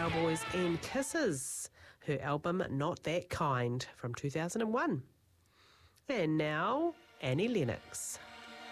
Cowboys and Kisses, her album Not That Kind from 2001. And now, Annie Lennox.